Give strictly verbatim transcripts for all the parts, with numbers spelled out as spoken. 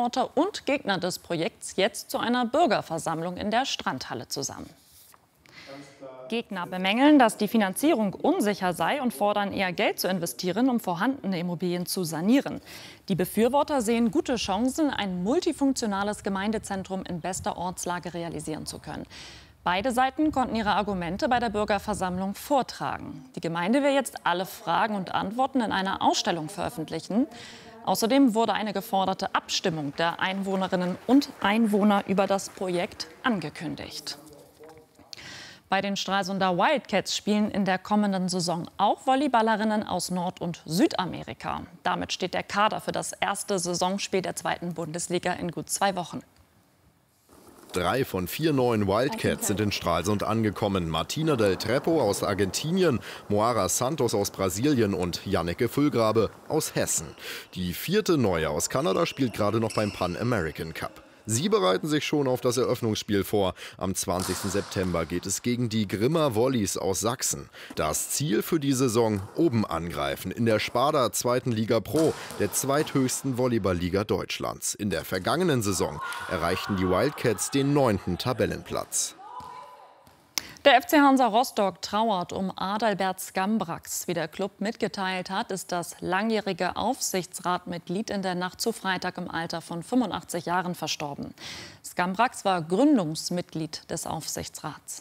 Befürworter und Gegner des Projekts jetzt zu einer Bürgerversammlung in der Strandhalle zusammen. Gegner bemängeln, dass die Finanzierung unsicher sei und fordern eher Geld zu investieren, um vorhandene Immobilien zu sanieren. Die Befürworter sehen gute Chancen, ein multifunktionales Gemeindezentrum in bester Ortslage realisieren zu können. Beide Seiten konnten ihre Argumente bei der Bürgerversammlung vortragen. Die Gemeinde will jetzt alle Fragen und Antworten in einer Ausstellung veröffentlichen. Außerdem wurde eine geforderte Abstimmung der Einwohnerinnen und Einwohner über das Projekt angekündigt. Bei den Stralsunder Wildcats spielen in der kommenden Saison auch Volleyballerinnen aus Nord- und Südamerika. Damit steht der Kader für das erste Saisonspiel der zweiten Bundesliga in gut zwei Wochen. Drei von vier neuen Wildcats sind in Stralsund angekommen. Martina del Treppo aus Argentinien, Moara Santos aus Brasilien und Janneke Füllgrabe aus Hessen. Die vierte Neue aus Kanada spielt gerade noch beim Pan American Cup. Sie bereiten sich schon auf das Eröffnungsspiel vor. Am zwanzigsten September geht es gegen die Grimma Volleys aus Sachsen. Das Ziel für die Saison: oben angreifen in der Sparda zweiten Liga Pro, der zweithöchsten Volleyballliga Deutschlands. In der vergangenen Saison erreichten die Wildcats den neunten Tabellenplatz. Der F C Hansa Rostock trauert um Adalbert Skambrax. Wie der Club mitgeteilt hat, ist das langjährige Aufsichtsratmitglied in der Nacht zu Freitag im Alter von fünfundachtzig Jahren verstorben. Skambrax war Gründungsmitglied des Aufsichtsrats.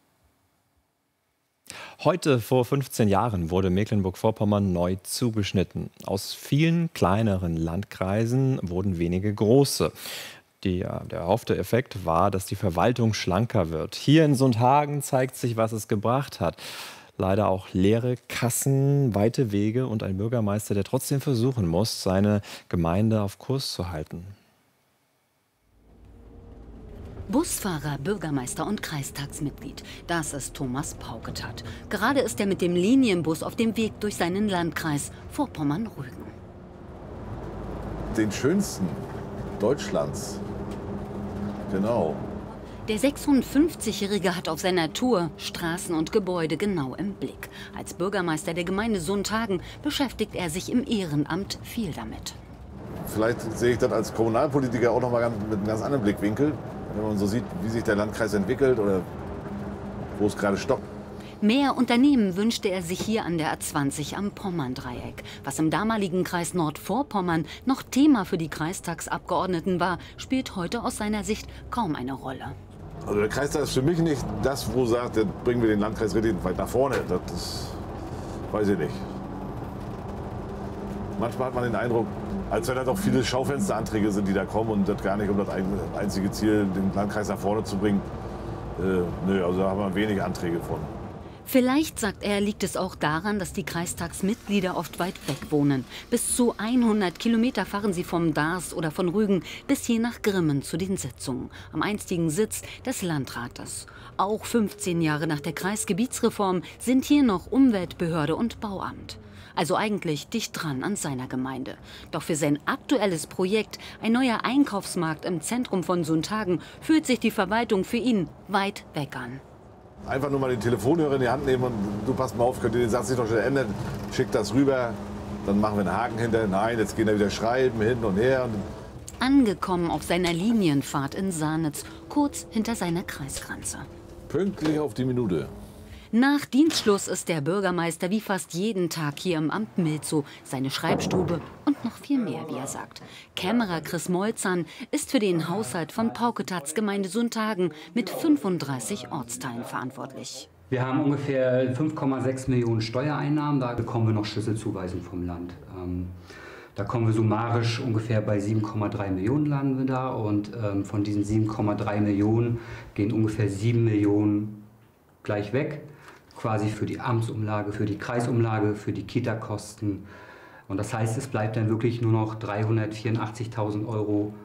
Heute vor fünfzehn Jahren wurde Mecklenburg-Vorpommern neu zugeschnitten. Aus vielen kleineren Landkreisen wurden wenige große. Die, der erhoffte Effekt war, dass die Verwaltung schlanker wird. Hier in Sundhagen zeigt sich, was es gebracht hat. Leider auch leere Kassen, weite Wege und ein Bürgermeister, der trotzdem versuchen muss, seine Gemeinde auf Kurs zu halten. Busfahrer, Bürgermeister und Kreistagsmitglied. Das ist Thomas Pauketat. Gerade ist er mit dem Linienbus auf dem Weg durch seinen Landkreis Vorpommern-Rügen. Den schönsten Deutschlands. Genau. Der sechsundfünfzigjährige hat auf seiner Tour Straßen und Gebäude genau im Blick. Als Bürgermeister der Gemeinde Sundhagen beschäftigt er sich im Ehrenamt viel damit. Vielleicht sehe ich das als Kommunalpolitiker auch noch mal mit einem ganz anderen Blickwinkel, wenn man so sieht, wie sich der Landkreis entwickelt oder wo es gerade stockt. Mehr Unternehmen wünschte er sich hier an der A zwanzig am Pommern-Dreieck. Was im damaligen Kreis Nordvorpommern noch Thema für die Kreistagsabgeordneten war, spielt heute aus seiner Sicht kaum eine Rolle. Also der Kreistag ist für mich nicht das, wo sagt, dann bringen wir den Landkreis richtig weit nach vorne. Das, das weiß ich nicht. Manchmal hat man den Eindruck, als wenn da doch viele Schaufensteranträge sind, die da kommen und das gar nicht um das einzige Ziel, den Landkreis nach vorne zu bringen. Äh, nö, also da haben wir wenig Anträge von. Vielleicht, sagt er, liegt es auch daran, dass die Kreistagsmitglieder oft weit weg wohnen. Bis zu hundert Kilometer fahren sie vom Dars oder von Rügen bis hier nach Grimmen zu den Sitzungen, am einstigen Sitz des Landrates. Auch fünfzehn Jahre nach der Kreisgebietsreform sind hier noch Umweltbehörde und Bauamt. Also eigentlich dicht dran an seiner Gemeinde. Doch für sein aktuelles Projekt, ein neuer Einkaufsmarkt im Zentrum von Sundhagen, fühlt sich die Verwaltung für ihn weit weg an. Einfach nur mal den Telefonhörer in die Hand nehmen und du, pass mal auf, könnt ihr den Satz nicht noch schnell ändern, schickt das rüber, dann machen wir einen Haken hinter. Nein, jetzt gehen da wieder Schreiben hin und her. Angekommen auf seiner Linienfahrt in Sahnitz, kurz hinter seiner Kreisgrenze. Pünktlich auf die Minute. Nach Dienstschluss ist der Bürgermeister wie fast jeden Tag hier im Amt Milzow, seine Schreibstube und noch viel mehr, wie er sagt. Kämmerer Chris Molzahn ist für den Haushalt von Pauketats Gemeinde Sundhagen mit fünfunddreißig Ortsteilen verantwortlich. Wir haben ungefähr fünf Komma sechs Millionen Steuereinnahmen, da bekommen wir noch Schlüsselzuweisungen vom Land. Ähm, da kommen wir summarisch ungefähr bei sieben Komma drei Millionen landen wir da und ähm, von diesen sieben Komma drei Millionen gehen ungefähr sieben Millionen gleich weg. Quasi für die Amtsumlage, für die Kreisumlage, für die Kita-Kosten. Und das heißt, es bleibt dann wirklich nur noch dreihundertvierundachtzigtausend Euro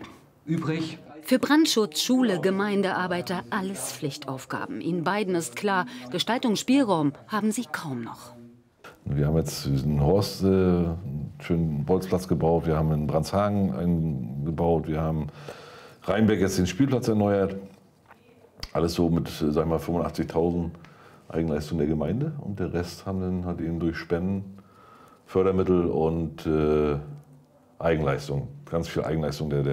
übrig. Für Brandschutz, Schule, Gemeindearbeiter alles Pflichtaufgaben. Ihnen beiden ist klar, Gestaltungsspielraum haben sie kaum noch. Wir haben jetzt diesen Horst, äh, einen schönen Bolzplatz gebaut, wir haben in Brandshagen einen gebaut, wir haben Rheinbeck jetzt den Spielplatz erneuert. Alles so mit, sagen wir mal, fünfundachtzigtausend Eigenleistung der Gemeinde und der Rest haben dann halt eben durch Spenden, Fördermittel und äh, Eigenleistung, ganz viel Eigenleistung der, der